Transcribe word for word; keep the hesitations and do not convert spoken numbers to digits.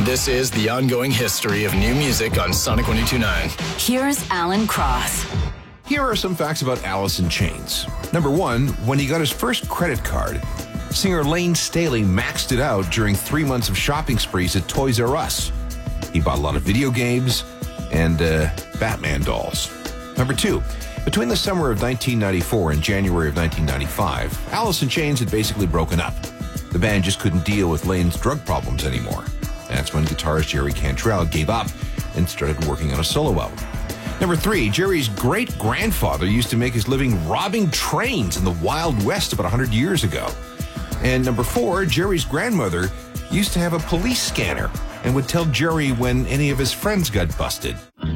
This is the ongoing history of new music on Sonic one oh two point nine. Here's Alan Cross. Here are some facts about Alice in Chains. Number one, when he got his first credit card, singer Lane Staley maxed it out during three months of shopping sprees at Toys R Us. He bought a lot of video games and uh, Batman dolls. Number two, between the summer of nineteen ninety-four and January of nineteen ninety-five, Alice in Chains had basically broken up. The band just couldn't deal with Lane's drug problems anymore. That's when guitarist Jerry Cantrell gave up and started working on a solo album. Number three, Jerry's great-grandfather used to make his living robbing trains in the Wild West about one hundred years ago. And number four, Jerry's grandmother used to have a police scanner and would tell Jerry when any of his friends got busted.